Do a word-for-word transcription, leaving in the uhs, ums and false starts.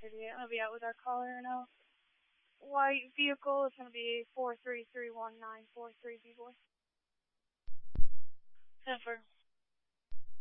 thirty-eight. I'll be out with our caller now. White vehicle is going to be four three three one nine four three B boy.